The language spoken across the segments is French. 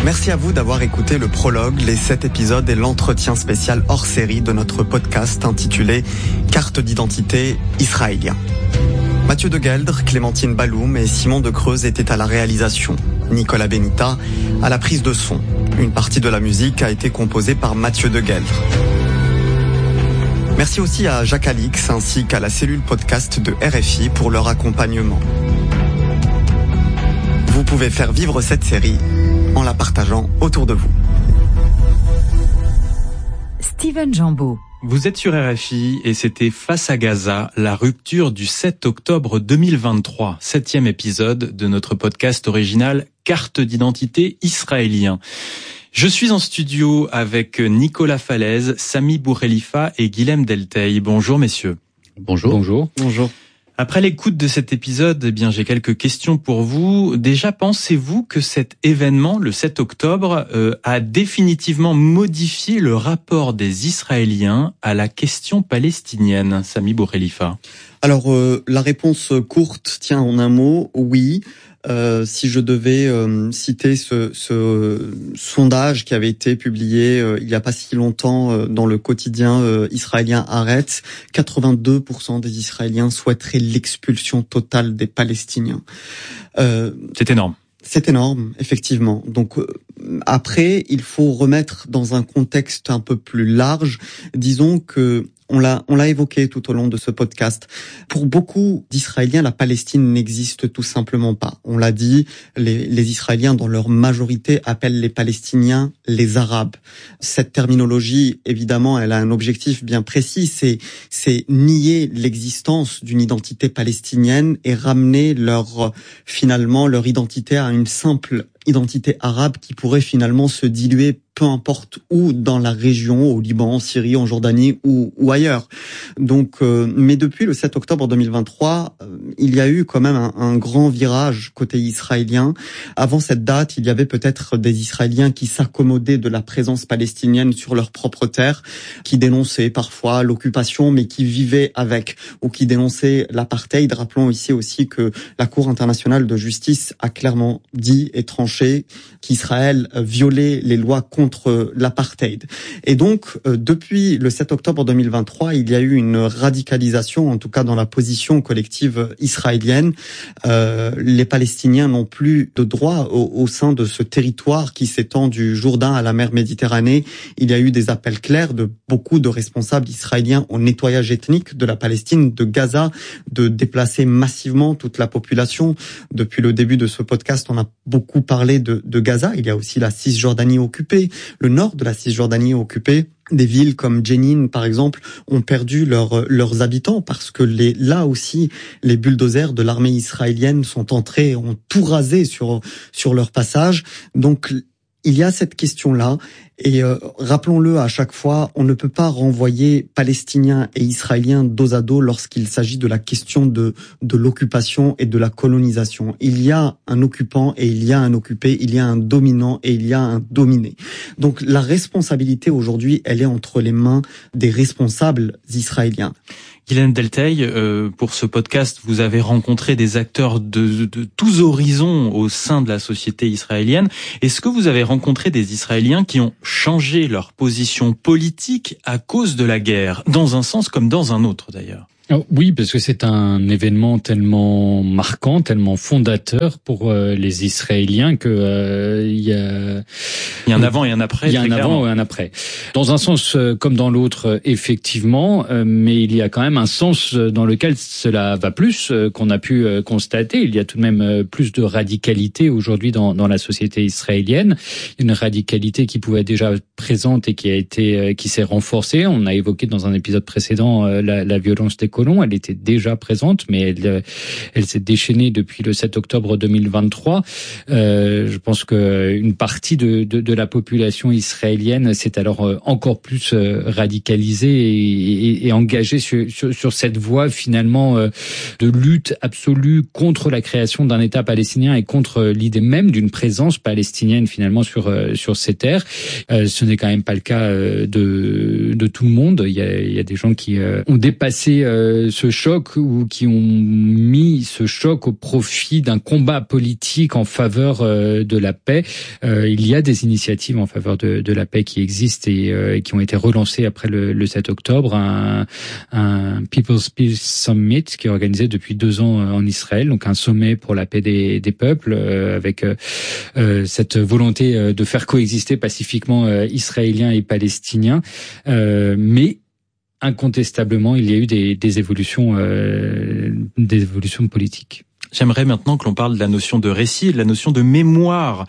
Merci à vous d'avoir écouté le prologue, les 7 épisodes et l'entretien spécial hors série de notre podcast intitulé Carte d'identité israélien. Mathieu de Gueldre, Clémentine Balloum et Simon de Creuse étaient à la réalisation. Nicolas Benita à la prise de son. Une partie de la musique a été composée par Mathieu de Gueldre. Merci aussi à Jacques Alix ainsi qu'à la cellule podcast de RFI pour leur accompagnement. Vous pouvez faire vivre cette série en la partageant autour de vous. Steven Jambeau. Vous êtes sur RFI et c'était Face à Gaza, la rupture du 7 octobre 2023, 7e épisode de notre podcast original Carte d'identité israélien. Je suis en studio avec Nicolas Falaise, Sami Boukhelifa et Guilhem Delteil. Bonjour messieurs. Bonjour. Bonjour. Bonjour. Après l'écoute de cet épisode, j'ai quelques questions pour vous. Déjà, pensez-vous que cet événement, le 7 octobre, a définitivement modifié le rapport des Israéliens à la question palestinienne? Sami Boukhelifa. Alors, la réponse courte tient en un mot, oui. Si je devais citer ce sondage qui avait été publié il n'y a pas si longtemps dans le quotidien israélien Haaretz, 82% des Israéliens souhaiteraient l'expulsion totale des Palestiniens. C'est énorme. C'est énorme, effectivement. Donc après, il faut remettre dans un contexte un peu plus large. Disons que on l'a évoqué tout au long de ce podcast. Pour beaucoup d'Israéliens, la Palestine n'existe tout simplement pas. On l'a dit, les Israéliens, dans leur majorité, appellent les Palestiniens les Arabes. Cette terminologie, évidemment, elle a un objectif bien précis, c'est nier l'existence d'une identité palestinienne et ramener leur identité à une simple identité arabe qui pourrait finalement se diluer peu importe où dans la région, au Liban, en Syrie, en Jordanie ou ailleurs. Donc, mais depuis le 7 octobre 2023, il y a eu quand même un grand virage côté israélien. Avant cette date, il y avait peut-être des Israéliens qui s'accommodaient de la présence palestinienne sur leur propre terre, qui dénonçaient parfois l'occupation, mais qui vivaient avec, ou qui dénonçaient l'apartheid. Rappelons ici aussi que la Cour internationale de justice a clairement dit et tranché qu'Israël violait les lois contre l'apartheid. Et donc, depuis le 7 octobre 2023, il y a eu une radicalisation, en tout cas dans la position collective israélienne. Les Palestiniens n'ont plus de droit au sein de ce territoire qui s'étend du Jourdain à la mer Méditerranée. Il y a eu des appels clairs de beaucoup de responsables israéliens au nettoyage ethnique de la Palestine, de Gaza, de déplacer massivement toute la population. Depuis le début de ce podcast, on a beaucoup parlé de Gaza. Il y a aussi la Cisjordanie occupée, le nord de la Cisjordanie occupée. Des villes comme Jenin, par exemple, ont perdu leurs habitants parce que là aussi, les bulldozers de l'armée israélienne sont entrés, ont tout rasé sur leur passage. Donc, il y a cette question-là. Et rappelons-le à chaque fois, on ne peut pas renvoyer Palestiniens et Israéliens dos à dos lorsqu'il s'agit de la question de l'occupation et de la colonisation. Il y a un occupant et il y a un occupé, il y a un dominant et il y a un dominé. Donc la responsabilité aujourd'hui, elle est entre les mains des responsables israéliens. Guilhem Delteil, pour ce podcast, vous avez rencontré des acteurs de tous horizons au sein de la société israélienne. Est-ce que vous avez rencontré des Israéliens qui ont changé leur position politique à cause de la guerre, dans un sens comme dans un autre d'ailleurs? Oui, parce que c'est un événement tellement marquant, tellement fondateur pour les Israéliens que il y a un avant et un après. Il y a un avant et un après. Dans un sens comme dans l'autre, effectivement, mais il y a quand même un sens dans lequel cela va plus qu'on a pu constater. Il y a tout de même plus de radicalité aujourd'hui dans la société israélienne. Une radicalité qui pouvait être déjà présente et qui s'est renforcée. On a évoqué dans un épisode précédent la violence des colons. Elle était déjà présente, mais elle s'est déchaînée depuis le 7 octobre 2023. Je pense que une partie de la population israélienne s'est alors encore plus radicalisée et engagée sur cette voie finalement de lutte absolue contre la création d'un État palestinien et contre l'idée même d'une présence palestinienne finalement sur ces terres. Ce n'est quand même pas le cas de tout le monde. Il y a des gens qui ont dépassé ce choc ou qui ont mis ce choc au profit d'un combat politique en faveur de la paix. Il y a des initiatives en faveur de la paix qui existent et qui ont été relancées après le 7 octobre. Un People's Peace Summit qui est organisé depuis 2 ans en Israël, donc un sommet pour la paix des peuples avec cette volonté de faire coexister pacifiquement Israéliens et Palestiniens. Mais incontestablement, il y a eu des évolutions politiques. J'aimerais maintenant que l'on parle de la notion de récit et de la notion de mémoire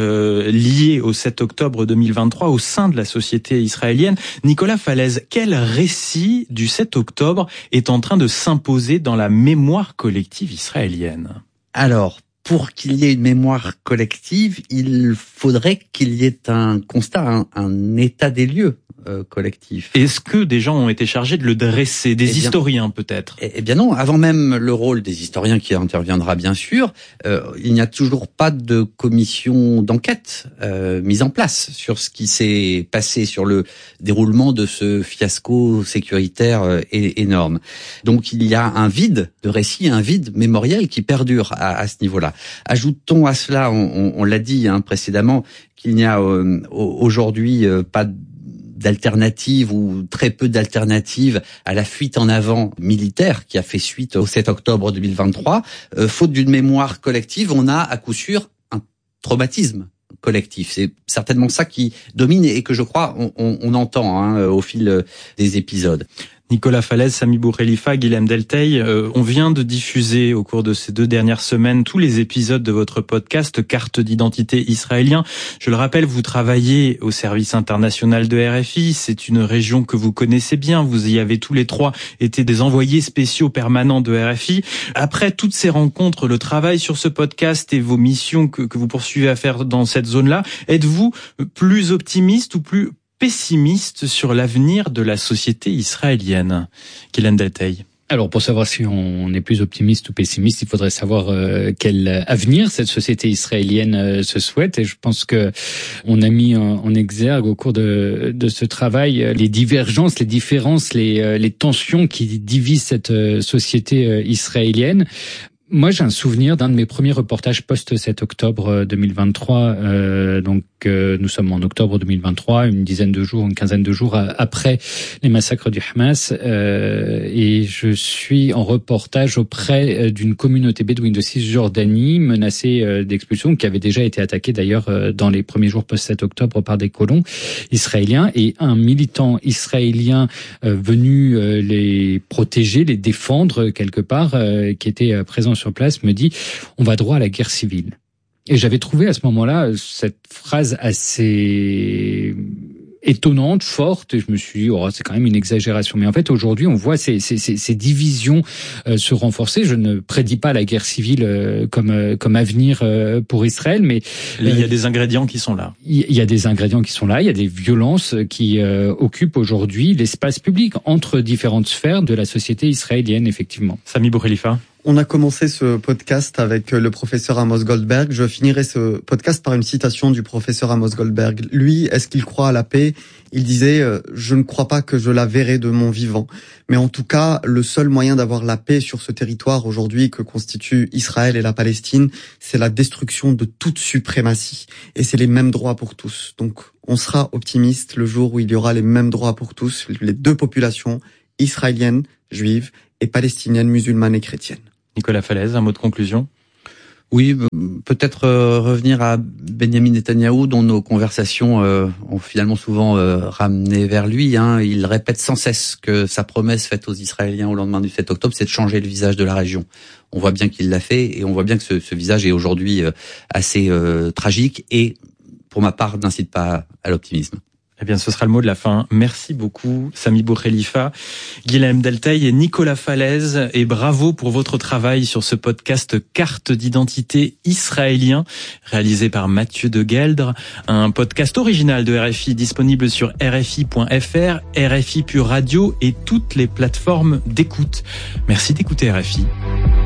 liée au 7 octobre 2023 au sein de la société israélienne. Nicolas Falaise, quel récit du 7 octobre est en train de s'imposer dans la mémoire collective israélienne ? Alors, pour qu'il y ait une mémoire collective, il faudrait qu'il y ait un constat, un état des lieux collectif. Est-ce que des gens ont été chargés de le dresser, des historiens peut-être ? Eh bien non, avant même le rôle des historiens qui interviendra bien sûr, il n'y a toujours pas de commission d'enquête mise en place sur ce qui s'est passé, sur le déroulement de ce fiasco sécuritaire énorme. Donc il y a un vide de récit, un vide mémoriel qui perdure à ce niveau-là. Ajoutons à cela, on l'a dit précédemment, qu'il n'y a aujourd'hui pas d'alternatives ou très peu d'alternatives à la fuite en avant militaire qui a fait suite au 7 octobre 2023. Faute d'une mémoire collective, on a à coup sûr un traumatisme collectif. C'est certainement ça qui domine et que je crois on entend au fil des épisodes. Nicolas Falaise, Sami Boukhelifa, Guilhem Delteil, on vient de diffuser au cours de ces 2 dernières semaines tous les épisodes de votre podcast Carte d'identité israélien. Je le rappelle, vous travaillez au service international de RFI, c'est une région que vous connaissez bien, vous y avez tous les 3 été des envoyés spéciaux permanents de RFI. Après toutes ces rencontres, le travail sur ce podcast et vos missions que vous poursuivez à faire dans cette zone-là, êtes-vous plus optimiste ou plus pessimiste sur l'avenir de la société israélienne? Guilhem Delteil. Alors, pour savoir si on est plus optimiste ou pessimiste, il faudrait savoir quel avenir cette société israélienne se souhaite. Et je pense que on a mis en exergue au cours de ce travail les divergences, les différences, les tensions qui divisent cette société israélienne. Moi, j'ai un souvenir d'un de mes premiers reportages post-7 octobre 2023. Nous sommes en octobre 2023, une quinzaine de jours après les massacres du Hamas. Et je suis en reportage auprès d'une communauté bédouine de Cisjordanie menacée d'expulsion, qui avait déjà été attaquée d'ailleurs dans les premiers jours post-7 octobre par des colons israéliens. Et un militant israélien venu les protéger, les défendre quelque part, qui était présent sur place, me dit « on va droit à la guerre civile ». Et j'avais trouvé à ce moment-là cette phrase assez étonnante, forte, et je me suis dit c'est quand même une exagération. Mais en fait, aujourd'hui, on voit ces divisions se renforcer. Je ne prédis pas la guerre civile comme avenir pour Israël, mais il y a des ingrédients qui sont là. Il y a des ingrédients qui sont là. Il y a des violences qui occupent aujourd'hui l'espace public entre différentes sphères de la société israélienne, effectivement. Sami Boukhelifa. On a commencé ce podcast avec le professeur Amos Goldberg. Je finirai ce podcast par une citation du professeur Amos Goldberg. Lui, est-ce qu'il croit à la paix ? Il disait « Je ne crois pas que je la verrai de mon vivant. Mais en tout cas, le seul moyen d'avoir la paix sur ce territoire aujourd'hui que constituent Israël et la Palestine, c'est la destruction de toute suprématie. Et c'est les mêmes droits pour tous. Donc, on sera optimiste le jour où il y aura les mêmes droits pour tous, les 2 populations, israéliennes, juives, et palestiniennes, musulmanes et chrétiennes. » Nicolas Falaise, un mot de conclusion ? Oui, peut-être revenir à Benjamin Netanyahou, dont nos conversations ont finalement souvent ramené vers lui. Il répète sans cesse que sa promesse faite aux Israéliens au lendemain du 7 octobre, c'est de changer le visage de la région. On voit bien qu'il l'a fait et on voit bien que ce visage est aujourd'hui assez tragique et, pour ma part, n'incite pas à l'optimisme. Eh bien, ce sera le mot de la fin. Merci beaucoup, Sami Boukhelifa, Guilhem Delteil et Nicolas Falaise. Et bravo pour votre travail sur ce podcast Carte d'identité israélien, réalisé par Mathieu de Gueldre. Un podcast original de RFI disponible sur RFI.fr, RFI Pure Radio et toutes les plateformes d'écoute. Merci d'écouter RFI.